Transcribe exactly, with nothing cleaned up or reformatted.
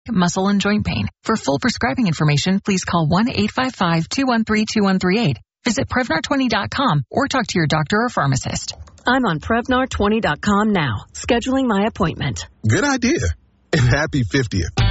muscle, and joint pain. For full prescribing information, please call one eight five five, two one three, two one three eight. Visit Prevnar twenty dot com or talk to your doctor or pharmacist. I'm on Prevnar twenty dot com now, scheduling my appointment. Good idea. And happy fiftieth.